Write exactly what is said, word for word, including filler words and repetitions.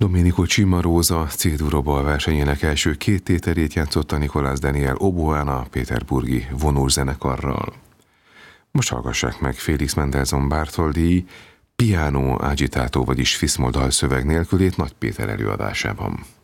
Domenico Cimarosa C-dur bal versenyének első két tételét játszotta Nicolas Daniel Oboen a péterburgi vonószenekarral. Most hallgassák meg Félix Mendelssohn Bartholdy Piano agitato, vagyis fiszmol dalszöveg nélkülét Nagy Péter előadásában.